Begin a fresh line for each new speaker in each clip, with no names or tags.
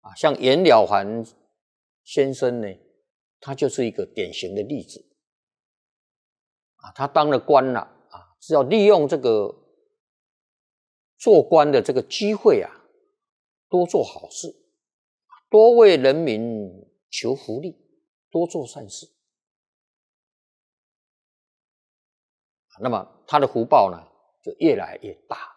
像袁了凡先生呢，他就是一个典型的例子。他当了官了是要利用这个做官的这个机会多做好事，多为人民求福利，多做善事。那么他的福报呢，就越来越大。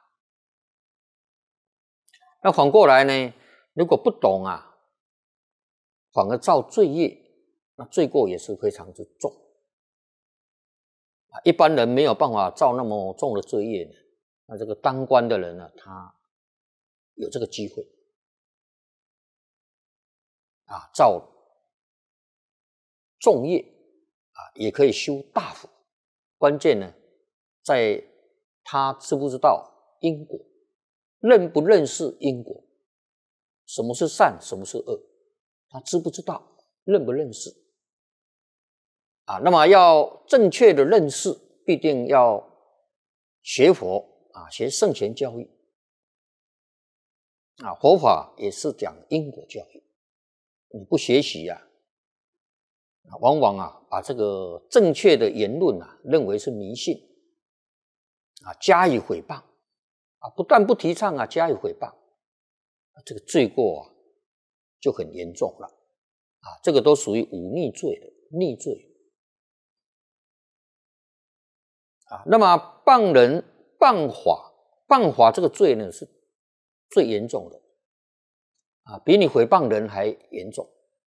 那反过来呢，如果不懂反而造罪业，那罪过也是非常之重。一般人没有办法造那么重的罪业呢，那这个当官的人呢，他有这个机会造重业也可以修大福。关键呢，在他知不知道因果，认不认识因果，什么是善，什么是恶，他知不知道，认不认识那么要正确的认识，必定要学佛学圣贤教育佛法也是讲因果教育。你不学习往往把这个正确的言论认为是迷信加以诽谤不但不提倡加以诽谤这个罪过就很严重了这个都属于忤逆罪的逆罪那么谤人谤法这个罪呢，是最严重的比你诽谤人还严重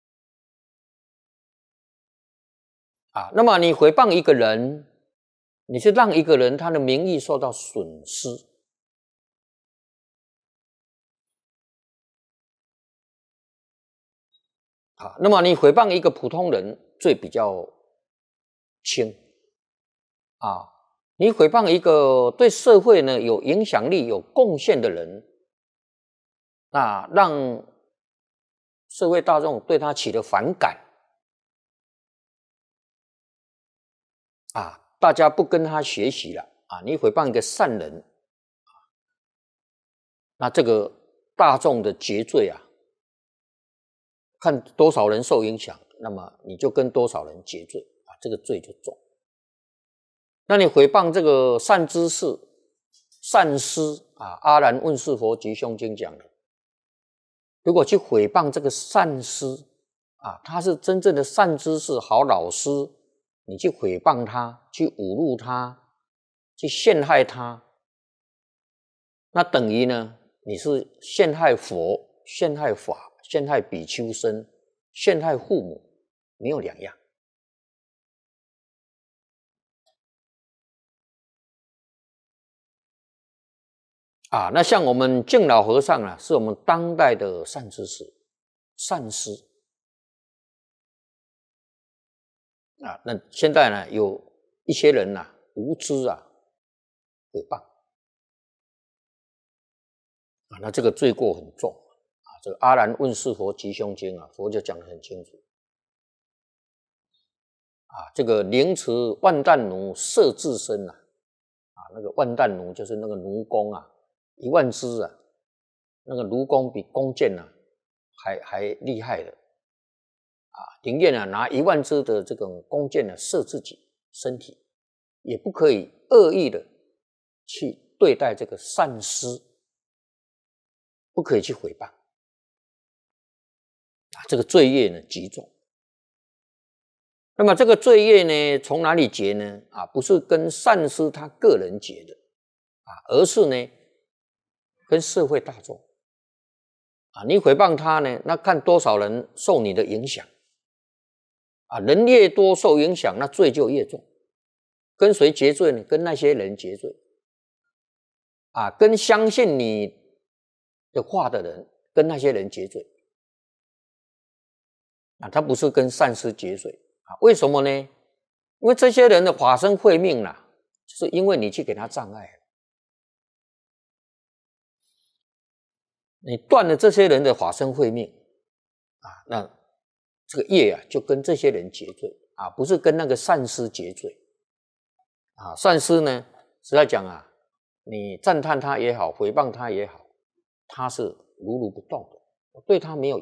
那么你诽谤一个人，你是让一个人他的名誉受到损失那么你诽谤一个普通人，罪比较轻你诽谤一个对社会呢有影响力、有贡献的人，那让社会大众对他起了反感大家不跟他学习了你诽谤一个善人那这个大众的结罪看多少人受影响，那么你就跟多少人结罪这个罪就重。那你诽谤这个善知识、善师阿难问世佛吉凶经讲的，如果去诽谤这个善师他是真正的善知识、好老师，你去诽谤他，去侮辱他，去陷害他，那等于呢，你是陷害佛、陷害法、陷害比丘僧、陷害父母，没有两样那像我们净老和尚是我们当代的善知识、善师那现在呢，有一些人无知诽谤那这个罪过很重这个阿难问世佛吉凶经佛就讲得很清楚这个凌迟万担奴摄自身那个万担奴就是那个奴工10000只那个奴工比弓箭还厉害的宁愿拿10000只的这种弓箭射自己身体，也不可以恶意的去对待这个善师，不可以去诽谤这个罪业呢极重。那么这个罪业呢从哪里结呢不是跟善师他个人结的而是呢跟社会大众你诽谤他呢，那看多少人受你的影响人越多受影响，那罪就越重。跟谁结罪呢？跟那些人结罪跟相信你的话的人，跟那些人结罪他不是跟善师结罪为什么呢？因为这些人的法身慧命就是因为你去给他障碍你断了这些人的法身慧命那这个业就跟这些人结罪不是跟那个善师结罪善师呢实在讲你赞叹他也好，诽谤他也好，他是如如不动的，对他没有